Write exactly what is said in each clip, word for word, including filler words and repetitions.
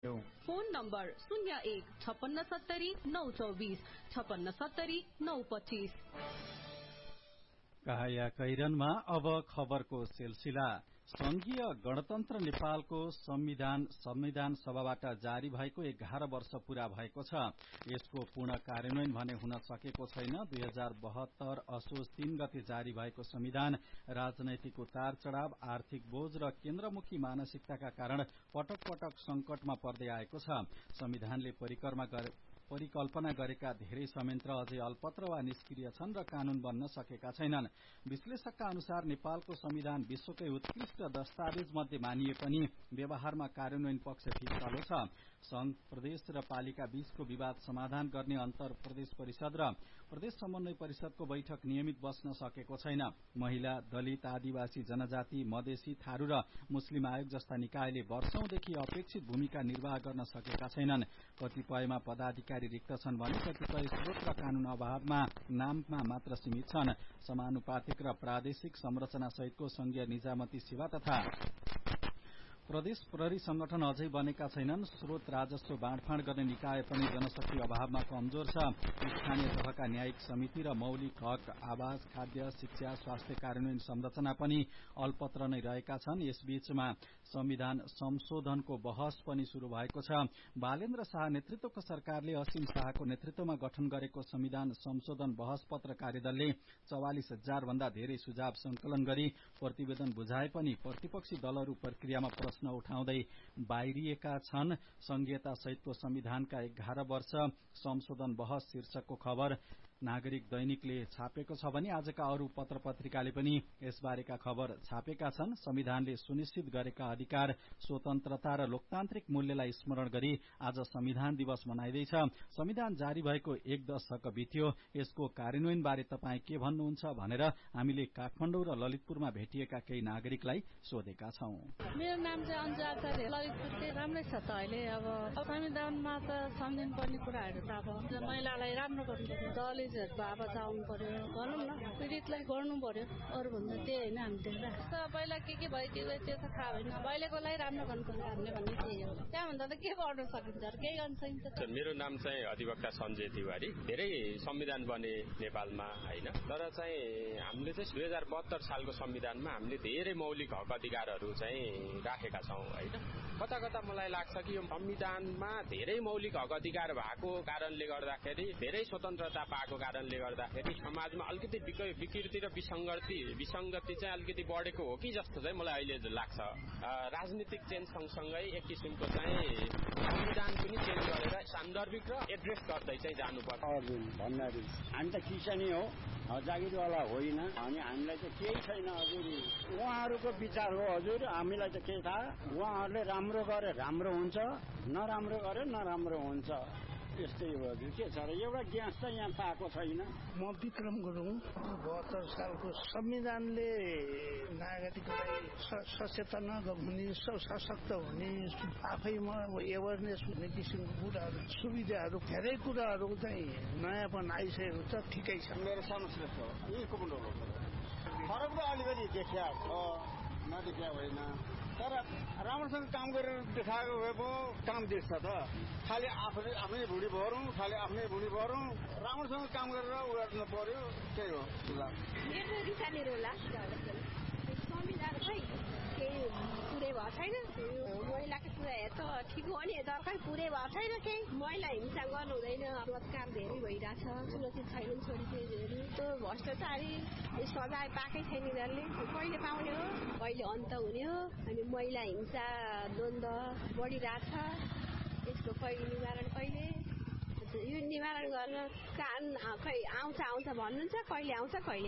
Phone number शून्य एक छप्पन्न सत्तरी नौ चौबिस छप्पन्न सत्तरी नौ पच्चीस। काया कैरनमा अब खबरको सिलसिला। संघीय गणतन्त्र नेपालको संविधान संविधान सभाबाट जारी भएको एघार वर्ष पूरा भएको छ। यसको पूर्ण कार्यान्वयन भने हुन सकेको छैन। दुई हजार बहत्तर असोज तीन गते जारी भएको संविधान राजनैतिक उतार चढ़ाव, आर्थिक बोझ र केन्द्रमुखी मानसिकताका कारण पटक पटक संकटमा पर्दै आएको छ। संविधानले परिकरमा परिकल्पना गरेका धेरै संयन्त्र अझै अल्पत्र वा निष्क्रिय छन् र कानून बन्न सकेका छैनन्। विश्लेषकका अनुसार नेपालको संविधान विश्वकै उत्कृष्ट दस्तावेज मध्ये मानिए पनि व्यवहारमा कार्यान्वयन पक्ष ठिक तल्लो छ। संघ, प्रदेश र पालिका बीचको विवाद समाधान गर्ने अन्तर प्रदेश परिषद र प्रदेश समन्वय परिषदको बैठक नियमित बस्न सकेको छैन। महिला, दलित, आदिवासी जनजाति, मधेसी, थारू र मुस्लिम आयोग जस्ता निकायले वर्षौंदेखि अपेक्षित भूमिका निर्वाह गर्न सकेका छैनन्। कतिपयमा पदाधिकारी रिक्त छन् भने कतिपय स्रोत र कानून अभावमा नाममा मात्र सीमित छन्। समानुपातिक र प्रादेशिक संरचना सहितको संघीय निजामती सेवा तथा प्रदेश प्रहरी संगठन अझै बनेका छैनन्। स्रोत राजस्व बाँडफाँड गर्ने निकाय पनि जनशक्ति अभावमा कमजोर छ। स्थानीय तहका न्यायिक समिति र मौलिक हक, आवास, खाद्य, शिक्षा, स्वास्थ्य कार्यान्वयन संरचना पनि अल्पत्र नै रहेका छन्। यसबीचमा संविधान संशोधनको बहस पनि शुरू भएको छ। बालेन्द्र शाह नेतृत्वको सरकारले असीम शाहको नेतृत्वमा गठन गरेको संविधान संशोधन बहस पत्र कार्यदलले चौवालिस हजार भन्दा धेरै सुझाव संकलन गरी प्रतिवेदन बुझाए पनि प्रतिपक्षी दलहरू प्रक्रियामा प्रश्न उठाउँदै बाहिरिएका छन्। संघीयता सहितको संविधानका एघार वर्ष संशोधन बहस शीर्षकको खबर नागरिक दैनिकले छापेको छ भने आजका अरू पत्र पत्रिकाले पनि यसबारेका खबर छापेका छन्। संविधानले सुनिश्चित गरेका अधिकार, स्वतन्त्रता र लोकतान्त्रिक मूल्यलाई स्मरण गरी आज संविधान दिवस मनाइँदैछ। संविधान जारी भएको एक दशक बित्यो। यसको कार्यान्वयन बारे तपाई के भन्नुहुन्छ भनेर हामीले काठमाडौँ र ललितपुरमा भेटिएका केही नागरिकलाई सोधेका छौं। मेरो नाम चाहिँ अन्जु आचार्य। ललितपुरकै राम्रै छ त अहिले। अब संविधानमा त सम्झिनु पर्ने कुराहरू त अब महिलालाई राम्रो गर्नु, दलितहरूको आवाज आउनु पर्यो, भनौँ न पीडितलाई गर्नु पर्यो। अरू भन्दा त्यही होइन हामी देख्दा पहिला के के भयो के भयो त्यो त थाहा होइन। पहिलेकोलाई राम्रो गर्नु पर्यो हामीले भन्ने त्यही हो। त्यहाँभन्दा त के गर्न सकिन्छ, केही गर्न सकिन्छ त। मेरो नाम चाहिँ अधिवक्ता सञ्जय तिवारी। धेरै संविधान बने नेपालमा होइन, तर चाहिँ हामीले चाहिँ दुई हजार बहत्तर सालको संविधानमा हामीले धेरै मौलिक हक अधिकारहरू चाहिँ राखेका छौँ होइन। कता कता मलाई लाग्छ कि यो संविधानमा धेरै मौलिक हक अधिकार भएको कारणले गर्दाखेरि, धेरै स्वतन्त्रता पाएको कारणले गर्दाखेरि समाजमा अलिकति विकृति र विसङ्गति विसङ्गति चाहिँ अलिकति बढेको हो कि जस्तो चाहिँ मलाई अहिले लाग्छ। राजनीतिक चेन्ज सँगसँगै एक किसिमको चाहिँ संविधान पनि चेन्ज गरेर सान्दर्भिक र एड्रेस गर्दै चाहिँ जानुपर्छ। अर्जुन भण्डारी। हामी त किसानी हो, जागिरवाला होइन अनि हामीलाई त केही छैन हजुर। उहाँहरूको विचार हो हजुर, हामीलाई त केही थाहा। उहाँहरूले राम्रो गरे राम्रो हुन्छ, नराम्रो गरे नराम्रो हुन्छ। यस्तै हो हजुर, के छ र एउटा ग्यास त यहाँ पाएको छैन। म विक्रम गुरुङ। बहत्तर सालको संविधानले नागरिकलाई सचेतना हुने, सशक्त हुने, आफैमा एवेरनेस हुने किसिमको कुराहरू, सुविधाहरू, धेरै कुराहरू चाहिँ नयाँपन आइसकेको छ। ठिकै छ। मेरो सानो श्रेष्ठ हो, यही कुमुन्डो हो। फरक त अलिकति देखिया छ, नदेखिया होइन, तर राम्रोसँग काम गरेर देखाएको भए पो काम देख्छ त। खालि आफूले आफ्नै भुँडी भरौँ, खालि आफ्नै भुँडी भरौँ, राम्रोसँग काम गरेर उयो पर्यो। त्यही हो। मेरो रिसाले रोला संविधान खै केही पुरै भएको छैन। महिलाको कुरा त ठिक हो नि, तर खै पुरै भएको छैन केही। महिला हिंसा गर्नु हुँदैन, बलात्कार धेरै भइरहेछ, सुरक्षित छैनन् छोरीचेलीहरू। त्यो भ्रष्टाचारी सजाय पाएकै छैन यिनीहरूले। कहिले पाउने हो, कहिले अन्त हुने हो। अनि महिला हिंसा द्वन्द्व बढिरहेछ, यसको कहिले निवारण, कहिले यो निवारण गर्न कान खै आउँछ आउँछ भन्नुहुन्छ, कहिले आउँछ कहिले।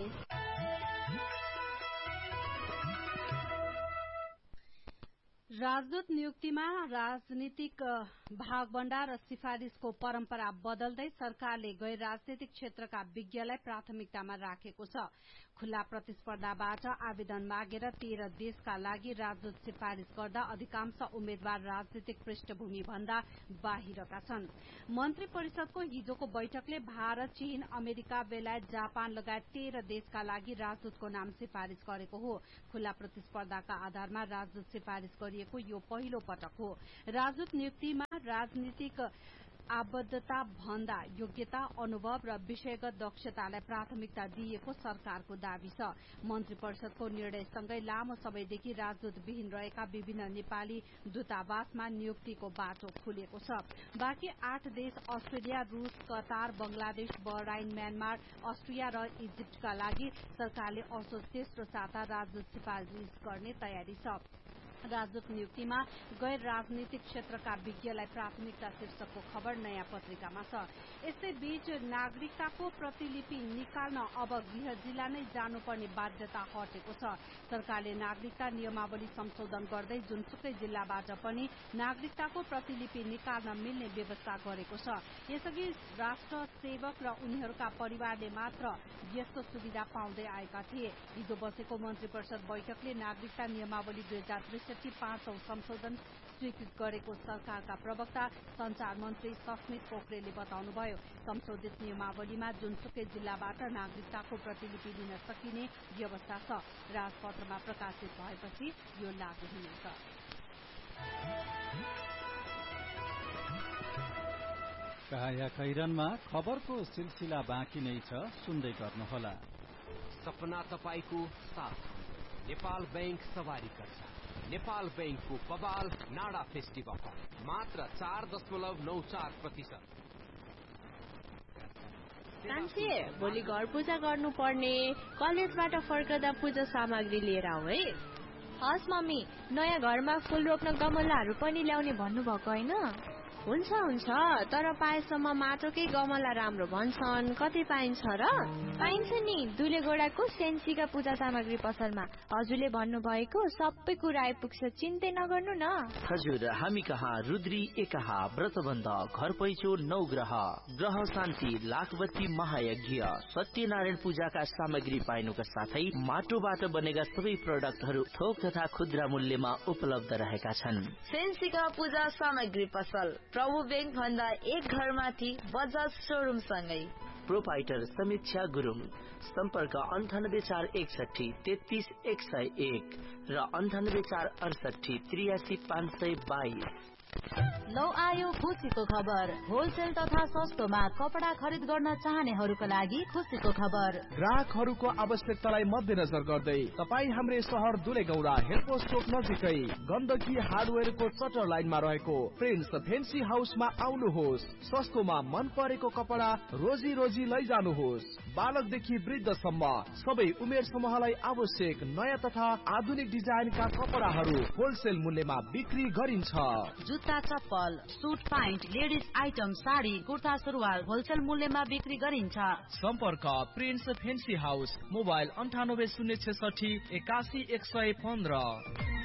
राजदूत नियुक्तिमा राजनीतिक भागभण्डा र सिफारिशको परम्परा बदल्दै सरकारले गैर राजनीतिक क्षेत्रका विज्ञलाई प्राथमिकतामा राखेको छ। खुल्ला प्रतिस्पर्धाबाट आवेदन मागेर तेह्र देशका लागि राजदूत सिफारिश गर्दा अधिकांश उम्मेद्वार राजनीतिक पृष्ठभूमि भन्दा बाहिरका छन्। मन्त्री परिषदको हिजोको बैठकले भारत, चीन, अमेरिका, बेलायत, जापान लगायत तेह्र देशका लागि राजदूतको नाम सिफारिश गरेको हो। खुल्ला प्रतिस्पर्धाका आधारमा राजदूत सिफारिश गरी गरिएको यो पहिलो पटक हो। राजदूत नियुक्तिमा राजनीतिक आबद्धता भन्दा योग्यता, अनुभव र विषयगत दक्षतालाई प्राथमिकता दिएको सरकारको दावी छ। मन्त्री परिषदको निर्णयसँगै लामो समयदेखि राजदूत विहीन रहेका विभिन्न नेपाली दूतावासमा नियुक्तिको बाटो खुलेको छ। बाँकी आठ देश अस्ट्रेलिया, रूस, कतार, बंगलादेश, बहराइन, म्यानमार, अस्ट्रिया र इजिप्टका लागि सरकारले असोज तेस्रो साता राजदूत सिफारिश गर्ने तयारी छ। राजदूत नियुक्तिमा गैर राजनीतिक क्षेत्रका विज्ञलाई प्राथमिकता शीर्षकको खबर नयाँ पत्रिकामा छ। यस्तै बीच नागरिकताको प्रतिलिपि निकाल्न अब गृह जिल्ला नै जानुपर्ने बाध्यता हटेको छ। सरकारले नागरिकता नियमावली संशोधन गर्दै जुनसुकै जिल्लाबाट पनि नागरिकताको प्रतिलिपि निकाल्न मिल्ने व्यवस्था गरेको छ। यसअघि राष्ट्र सेवक र उनीहरूका परिवारले मात्र यस्तो सुविधा पाउँदै आएका थिए। हिजो बसेको मन्त्री परिषद बैठकले नागरिकता नियमावली दुई हजार त्रिसठी पाँचौं संशोधन स्वीकृत गरेको सरकारका प्रवक्ता संचार मन्त्री सस्मित पोखरेलले बताउनुभयो। संशोधित नियमावलीमा जुनसुकै जिल्लाबाट नागरिकताको प्रतिलिपि लिन सकिने व्यवस्था छ। राजपत्रमा प्रकाशित भएपछि यो लागू हुनेछ। काया कैरनमा खबरको सिलसिला बाँकी नै छ, सुन्दै गर्नुहोला। सपना तपाईको साथ नेपाल बैंक सवारी गर्छ। नेपाल बैंकको बबाल नाडा फेस्टिभल मात्र चार दशमलव नौ चार प्रतिशत। कान्छे, भोलि घर पूजा गर्नु पर्ने, कलेजबाट फर्कदा पूजा सामग्री लिएर आऊ है। हस् मम्मी, नयाँ घरमा फूल रोप्न गमलाहरू पनि ल्याउने भन्नुभएको होइन? हुन्छ हुन्छ, तर पाएसम्म माटोकै गमला राम्रो भन्छन्। कति पाइन्छ र? पाइन्छ नि, दुले गोडाको सेन्सीका पूजा सामग्री पसलमा। हजुरले भन्नुभएको सबै कुरा आइपुग्छ, चिन्तै नगर्नु न। हजुर, हामी कहाँ रुद्री एकहा व्रतबन्ध, घर पैचो, नौ ग्रह, ग्रह शान्ति, लाखबत्ती महायज्ञ, सत्यनारायण पूजाका सामग्री पाइनुका साथै माटोबाट बनेका सबै प्रोडक्टहरू थोक तथा खुद्रा मूल्यमा उपलब्ध रहेका छन्। सेन्सीका पूजा सामग्री पसल, प्रभु बैंक भन्दा एक घर माथि, बजाज शोरूम सँगै। प्रोपाइटर समीक्षा गुरुङ, सम्पर्क अन्ठानब्बे चार एकसठी तेत्तीस एक सय एक र अन्ठानब्बे चार अडसठी त्रियासी पाँच सय बाइस। लौ आयो खुसीको खबर। होलसेल तथा सस्तोमा कपडा खरिद गर्न चाहनेहरूको लागि खुसीको खबर। ग्राहकहरूको आवश्यकतालाई मध्यनजर गर्दै तपाईँ हाम्रै शहर दुलेगौडा हेडपोस्ट चोक नजिकै गण्डकी हार्डवेयरको चटर लाइनमा रहेको प्रिन्स फेन्सी हाउसमा आउनुहोस्। सस्तोमा मन परेको कपडा रोजी रोजी लैजानुहोस्। बालकदेखि वृद्धसम्म सबै उमेर समूहलाई आवश्यक नयाँ तथा आधुनिक डिजाइनका कपडाहरू होलसेल मूल्यमा बिक्री गरिन्छ। जुत्ता, चप्पल, suit pant, ladies item, sari, kurta, सुरुवाल होलसेल मूल्यमा बिक्री गरिन्छ। सम्पर्क प्रिन्स फेन्सी हाउस, मोबाइल अन्ठानब्बे शून्य छेसठी एकासी एक सय पन्ध्र।